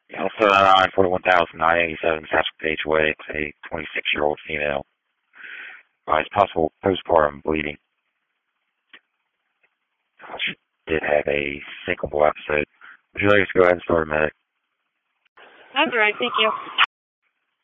Also, 41,987 Saskatoon Page Way, a 26-year-old female. It's possible postpartum bleeding. She did have a syncopal episode. Would you like us to go ahead and start a medic? That's all right, thank you.